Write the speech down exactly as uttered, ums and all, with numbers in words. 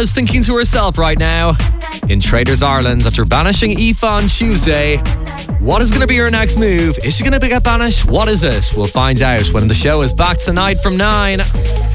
is thinking to herself right now, in Traders Ireland, after banishing Aoife on Tuesday, what is going to be her next move? Is she going to get banished? What is it? We'll find out when the show is back tonight from nine.